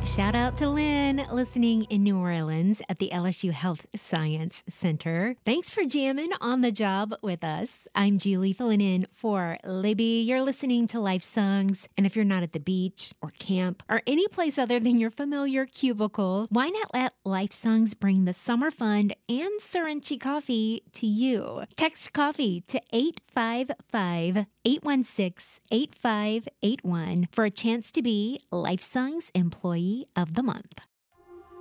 Shout out to Lynn listening in New Orleans at the LSU Health Science Center. Thanks for jamming on the job with us. I'm Julie filling in for Libby. You're listening to Life Songs. And if you're not at the beach or camp or any place other than your familiar cubicle, why not let Life Songs bring the summer fun and Serenchi coffee to you? Text coffee to 855-816-8581 for a chance to be Life Songs Employee of the Month.